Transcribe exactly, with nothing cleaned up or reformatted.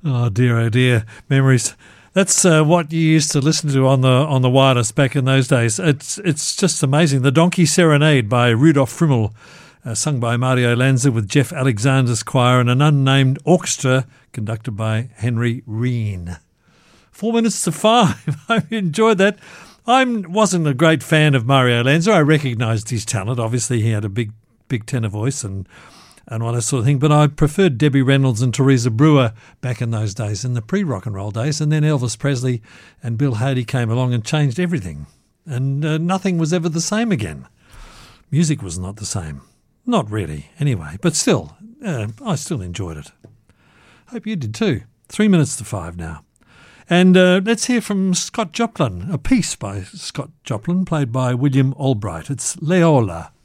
Oh dear, oh dear, memories. That's uh, what you used to listen to on the on the wireless back in those days. It's it's just amazing. The Donkey Serenade by Rudolf Frimmel, uh, sung by Mario Lanza with Jeff Alexander's choir and an unnamed orchestra conducted by Henry Reen. Four minutes to five. I enjoyed that. I wasn't a great fan of Mario Lanza. I recognised his talent. Obviously, he had a big, big tenor voice and, and all that sort of thing. But I preferred Debbie Reynolds and Teresa Brewer back in those days, in the pre-rock and roll days. And then Elvis Presley and Bill Haley came along and changed everything. And uh, nothing was ever the same again. Music was not the same. Not really, anyway. But still, uh, I still enjoyed it. Hope you did too. Three minutes to five now. And uh, let's hear from Scott Joplin, a piece by Scott Joplin, played by William Albright. It's Leola.